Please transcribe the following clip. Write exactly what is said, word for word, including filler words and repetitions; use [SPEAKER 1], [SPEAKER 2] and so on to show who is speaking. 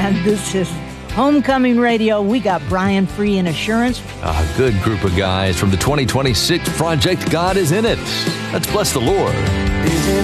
[SPEAKER 1] And this is Homecoming Radio. We got Brian Free in Assurance.
[SPEAKER 2] A good group of guys from the twenty twenty-six Project God is in It. Let's bless the Lord.